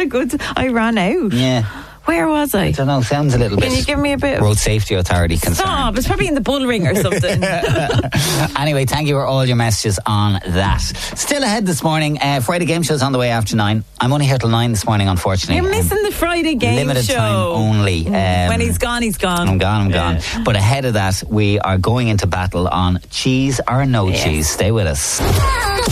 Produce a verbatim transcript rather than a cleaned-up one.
a good... I ran out. Yeah. Where was I? I don't know, sounds a little Can bit... you give me a bit of... Road Safety Authority concern. Stop, it's probably in the bull ring or something. Anyway, thank you for all your messages on that. Still ahead this morning, uh, Friday Game Show's on the way after nine. I'm only here till nine this morning, unfortunately. You're missing um, the Friday Game limited Show. Limited time only. Um, when he's gone, he's gone. I'm gone, I'm yeah. gone. But ahead of that, we are going into battle on cheese or no yes. cheese. Stay with us.